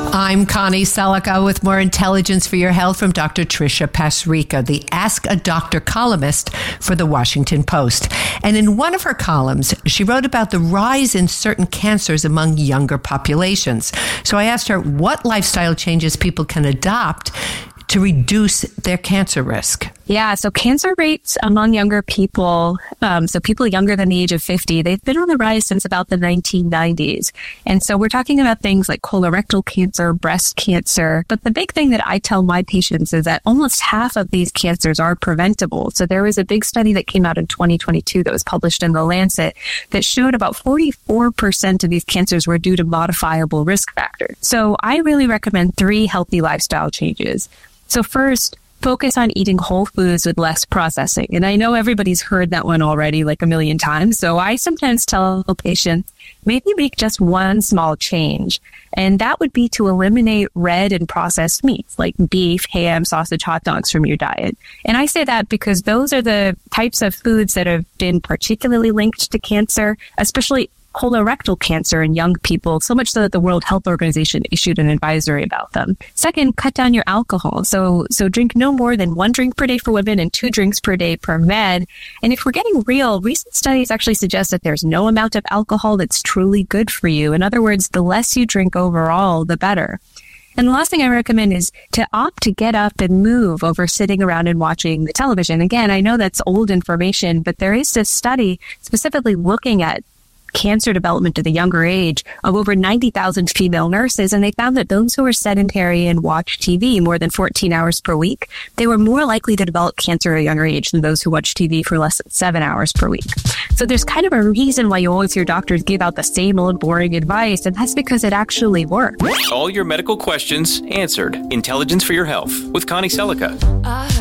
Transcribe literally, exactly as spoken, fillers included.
I'm Connie Selica with more intelligence for your health from Doctor Tricia Pasricha, the Ask a Doctor columnist for the Washington Post. And in one of her columns, she wrote about the rise in certain cancers among younger populations. So I asked her what lifestyle changes people can adopt to reduce their cancer risk. Yeah, so cancer rates among younger people, um, so people younger than the age of fifty, they've been on the rise since about the nineteen nineties. And so we're talking about things like colorectal cancer, breast cancer. But the big thing that I tell my patients is that almost half of these cancers are preventable. So there was a big study that came out in twenty twenty-two that was published in The Lancet that showed about forty-four percent of these cancers were due to modifiable risk factors. So I really recommend three healthy lifestyle changes. So first, focus on eating whole foods with less processing. And I know everybody's heard that one already like a million times. So I sometimes tell patients, maybe make just one small change. And that would be to eliminate red and processed meats like beef, ham, sausage, hot dogs from your diet. And I say that because those are the types of foods that have been particularly linked to cancer, especially colorectal cancer in young people, so much so that the World Health Organization issued an advisory about them. Second, cut down your alcohol. So so drink no more than one drink per day for women and two drinks per day for men. And if we're getting real, recent studies actually suggest that there's no amount of alcohol that's truly good for you. In other words, the less you drink overall, the better. And the last thing I recommend is to opt to get up and move over sitting around and watching the television. Again, I know that's old information, but there is this study specifically looking at cancer development at a younger age of over ninety thousand female nurses. And they found that those who were sedentary and watched T V more than fourteen hours per week, they were more likely to develop cancer at a younger age than those who watch T V for less than seven hours per week. So there's kind of a reason why you always hear doctors give out the same old boring advice, and that's because it actually works. All your medical questions answered. Intelligence for your health with Connie Selica.